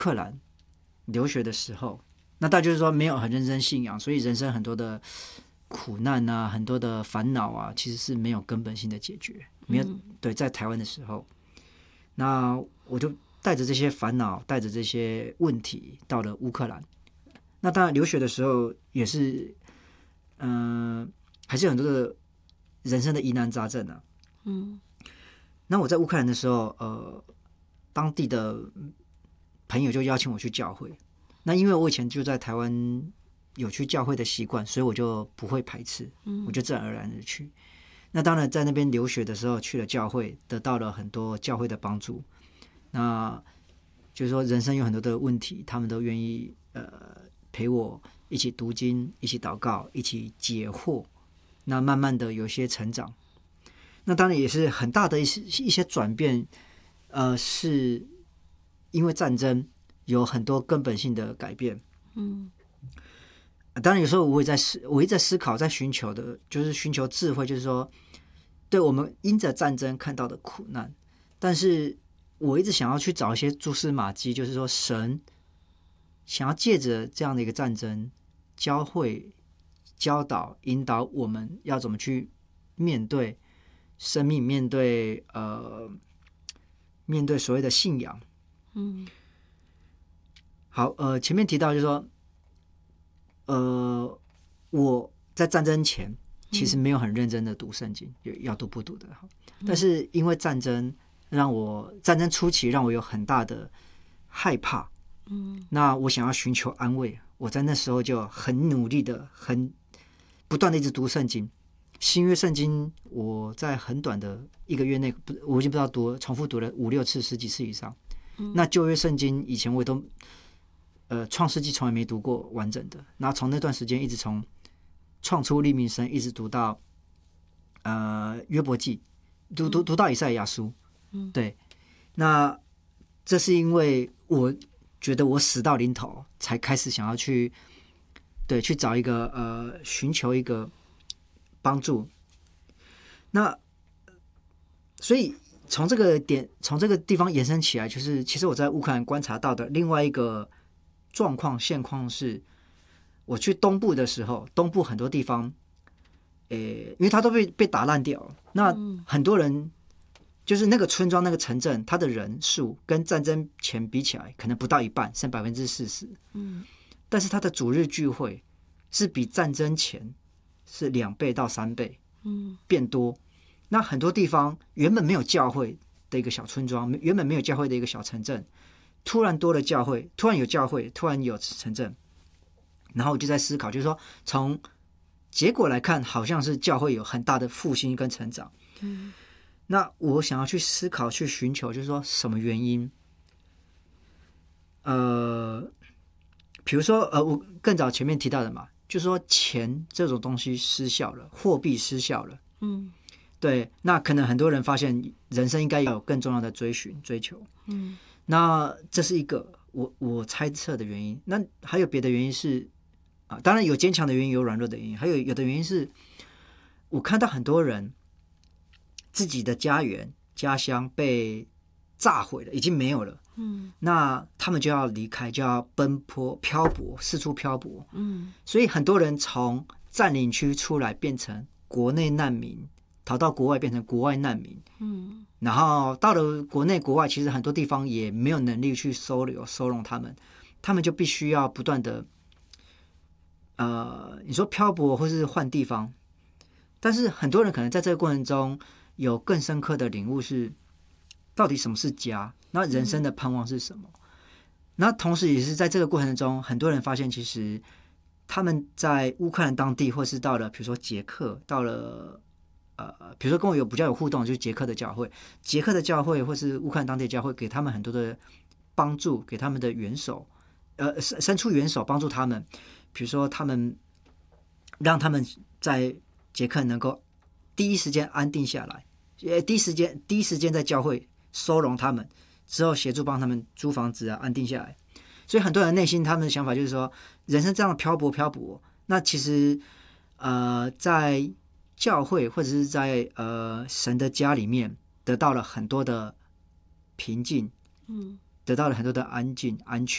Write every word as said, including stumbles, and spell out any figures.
克兰留学的时候，那大家就是说没有很认真信仰，所以人生很多的苦难啊，很多的烦恼啊，其实是没有根本性的解决。没有、嗯、对，在台湾的时候，那我就带着这些烦恼，带着这些问题到了乌克兰。那当然留学的时候也是，嗯、呃，还是有很多的人生的疑难杂症啊。嗯，那我在乌克兰的时候，呃，当地的朋友就邀请我去教会。那因为我以前就在台湾有去教会的习惯，所以我就不会排斥，我就自然而然的去。那当然在那边留学的时候去了教会，得到了很多教会的帮助。那就是说人生有很多的问题，他们都愿意呃陪我一起读经，一起祷告，一起解惑。那慢慢的有一些成长。那当然也是很大的一些一些转变，呃，是因为战争有很多根本性的改变。嗯，当然有时候我也在思，我一直在思考，在寻求的，就是寻求智慧，就是说，对我们因着战争看到的苦难，但是我一直想要去找一些蛛丝马迹，就是说，神想要借着这样的一个战争，教会、教导、引导我们要怎么去面对生命，面对呃，面对所谓的信仰。嗯，好，呃，前面提到就是说，呃，我在战争前其实没有很认真的读圣经，嗯、要读不读的。但是因为战争让我战争初期让我有很大的害怕。嗯，那我想要寻求安慰，我在那时候就很努力的、很不断的一直读圣经。新约圣经，我在很短的一个月内，我已经不知道读重复读了五六次、十几次以上。嗯、那旧约圣经以前我也都，呃，创世纪从来没读过完整的。那从那段时间一直从创出利民生，一直读到呃约伯记，读读读到以赛亚书。嗯，对。那这是因为我觉得我死到临头，才开始想要去，对，去找一个呃，寻求一个帮助。那所以从这个点，从这个地方延伸起来，就是其实我在乌克兰观察到的另外一个状况现况是，我去东部的时候，东部很多地方，诶，因为它都被被打烂掉了，那很多人就是那个村庄、那个城镇，它的人数跟战争前比起来，可能不到一半，剩百分之四十。嗯，但是它的主日聚会是比战争前是两倍到三倍，嗯，变多。那很多地方原本没有教会的一个小村庄，原本没有教会的一个小城镇，突然多了教会，突然有教会，突然有城镇。然后我就在思考，就是说从结果来看，好像是教会有很大的复兴跟成长。嗯，那我想要去思考，去寻求，就是说什么原因？呃，比如说，呃，我更早前面提到的嘛，就是说钱这种东西失效了，货币失效了。嗯，对，那可能很多人发现人生应该要有更重要的追寻、追求。嗯，那这是一个我我猜测的原因。那还有别的原因是啊，当然有坚强的原因，有软弱的原因，还有有的原因是，我看到很多人自己的家园、家乡被炸毁了，已经没有了。嗯，那他们就要离开，就要奔波、漂泊，四处漂泊。嗯，所以很多人从占领区出来，变成国内难民，逃到国外变成国外难民。嗯，然后到了国内、国外，其实很多地方也没有能力去收留、收容他们，他们就必须要不断的，呃，你说漂泊或是换地方，但是很多人可能在这个过程中有更深刻的领悟是，到底什么是家？那人生的盼望是什么？嗯、那同时也是在这个过程中，很多人发现，其实他们在乌克兰当地，或是到了比如说捷克，到了呃，比如说跟我有比较有互动，就是捷克的教会，捷克的教会或是乌克兰当地的教会，给他们很多的帮助，给他们的援手，呃，伸出援手帮助他们。比如说，他们让他们在捷克能够第一时间安定下来，呃，第一时间第一时间在教会收容他们，之后协助帮他们租房子啊，安定下来。所以很多人内心他们的想法就是说，人生这样漂泊漂泊，那其实呃，在教会或者是在呃神的家里面得到了很多的平静，嗯，得到了很多的安静安全。